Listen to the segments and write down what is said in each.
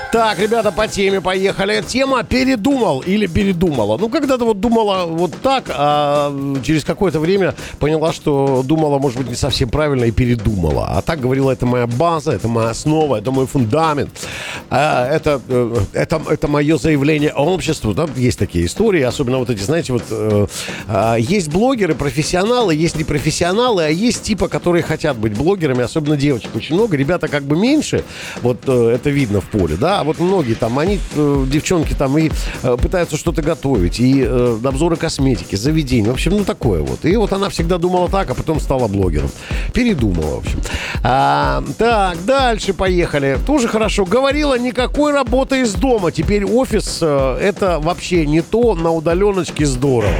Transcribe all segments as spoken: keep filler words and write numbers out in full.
Так, ребята, по теме поехали. Тема «передумал» или «передумала». Ну, когда-то вот думала вот так, а через какое-то время поняла, что думала, может быть, не совсем правильно и передумала. А так говорила, это моя база, это моя основа, это мой фундамент. А, это, это, это мое заявление обществу. Там есть такие истории, особенно вот эти, знаете, вот э, э, есть блогеры, профессионалы, есть непрофессионалы, а есть типа, которые хотят быть блогерами, особенно девочек очень много. Ребята как бы меньше, вот э, это видно в поле, да. А вот многие там, они, э, девчонки там и э, пытаются что-то готовить, и э, обзоры косметики, заведений, в общем, ну такое вот. И вот она всегда думала так, а потом стала блогером. Передумала, в общем. А, так, дальше поехали. Тоже хорошо. Говорила, никакой работы из дома. Теперь офис э, это вообще не то, на удаленочке здорово.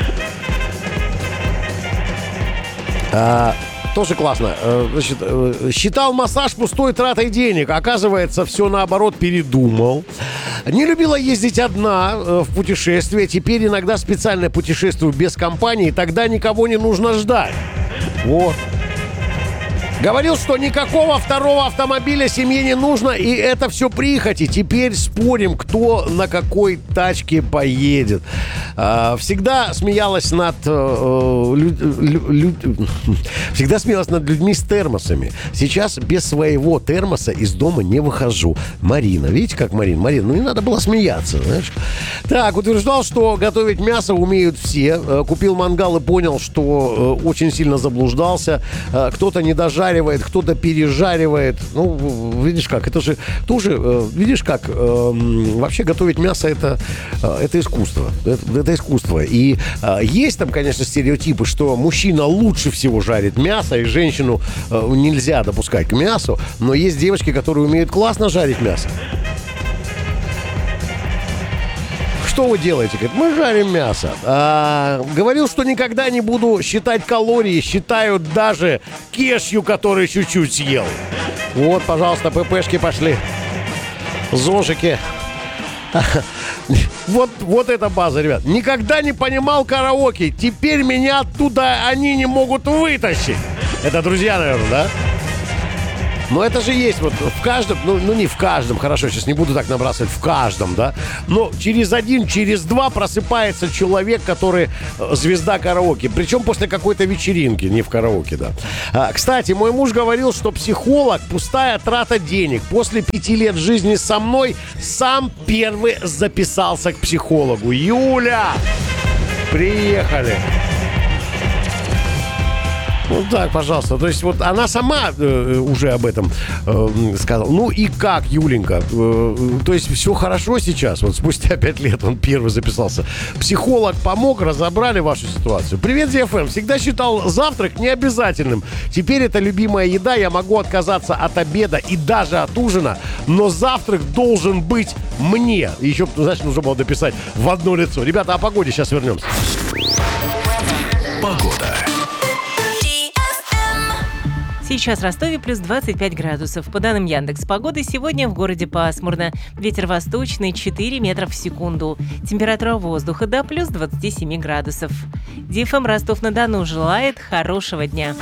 А, Тоже классно. Значит, считал массаж пустой тратой денег. Оказывается, все наоборот, передумал. Не любила ездить одна в путешествие. Теперь иногда специально путешествую без компании. Тогда никого не нужно ждать. Вот. Говорил, что никакого второго автомобиля семье не нужно, и это все прихоти. Теперь спорим, кто на какой тачке поедет. Всегда смеялась над лю, лю, лю, всегда смеялась над людьми с термосами. Сейчас без своего термоса из дома не выхожу. Марина, видите, как Марина? Марина, ну не надо было смеяться, знаешь. Так, утверждал, что готовить мясо умеют все. Купил мангал и понял, что очень сильно заблуждался. Кто-то не дожарил, кто-то пережаривает. Ну, видишь как, это же тоже, видишь как, вообще готовить мясо это, это искусство. Это, это искусство. И есть там, конечно, стереотипы, что мужчина лучше всего жарит мясо, и женщину нельзя допускать к мясу, но есть девочки, которые умеют классно жарить мясо. Что вы делаете? Говорит, мы жарим мясо. А, говорил, что никогда не буду считать калории. Считаю даже кешью, который чуть-чуть съел. Вот, пожалуйста, ппшки пошли. Зожики. Вот, вот эта база, ребят. Никогда не понимал караоке. Теперь меня оттуда они не могут вытащить. Это друзья, наверное, да? Но это же есть вот в каждом, ну, ну не в каждом, хорошо, сейчас не буду так набрасывать, в каждом, да, но через один, через два просыпается человек, который звезда караоке, причем после какой-то вечеринки, не в караоке, да. А, кстати, мой муж говорил, что психолог – пустая трата денег. После пяти лет жизни со мной сам первый записался к психологу. Юля, приехали. Ну так, пожалуйста. То есть вот она сама э, уже об этом э, сказала. Ну и как, Юленька? Э, то есть все хорошо сейчас? Вот спустя пять лет он первый записался. Психолог помог, разобрали вашу ситуацию. Привет, ди эф эм. Всегда считал завтрак необязательным. Теперь это любимая еда. Я могу отказаться от обеда и даже от ужина. Но завтрак должен быть мне. Еще, знаешь, нужно было дописать в одно лицо. Ребята, о погоде сейчас вернемся. Погода. Сейчас в Ростове плюс двадцать пять градусов. По данным Яндекс.Погоды, сегодня в городе пасмурно. Ветер восточный четыре метра в секунду. Температура воздуха до плюс двадцать семь градусов. ди эф эм Ростов-на-Дону желает хорошего дня.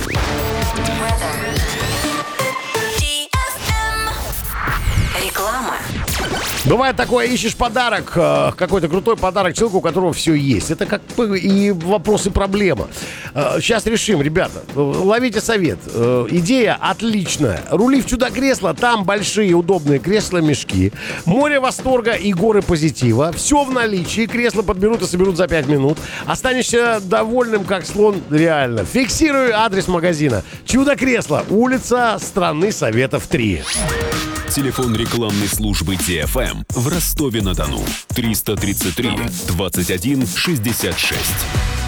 Реклама. Бывает такое, ищешь подарок, какой-то крутой подарок человеку, у которого все есть. Это как бы и вопрос, и проблема. Сейчас решим, ребята. Ловите совет. Идея отличная. Рули в чудо-кресло, там большие удобные кресла-мешки, море восторга и горы позитива. Все в наличии. Кресла подберут и соберут за пять минут. Останешься довольным, как слон, реально. Фиксируй адрес магазина. Чудо-кресло. Улица Страны Советов три. Телефон рекламной службы ди эф эм в Ростове-на-Дону. триста тридцать три двадцать один шестьдесят шесть.